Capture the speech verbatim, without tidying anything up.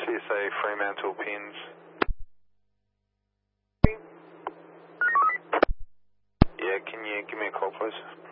C S A Fremantle pins. Yeah, can you give me a call, please?